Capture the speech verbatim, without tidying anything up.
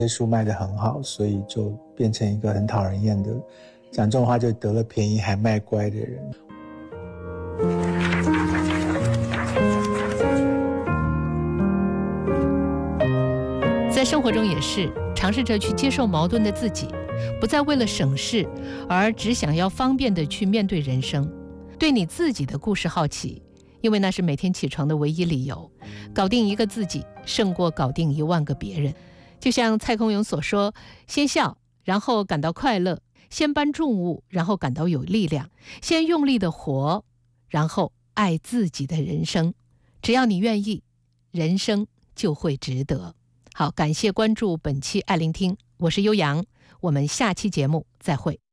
书卖得很好，所以就变成一个很讨人厌的，讲这种话就得了便宜还卖乖的人。 在生活中也是，尝试着去接受矛盾的自己，不再为了省事而只想要方便地去面对人生。对你自己的故事好奇，因为那是每天起床的唯一理由。搞定一个自己胜过搞定一万个别人。就像蔡康永所说，先笑然后感到快乐，先搬重物然后感到有力量，先用力的活然后爱自己的人生。只要你愿意，人生就会值得。好，感谢关注本期爱聆听，我是悠扬，我们下期节目再会。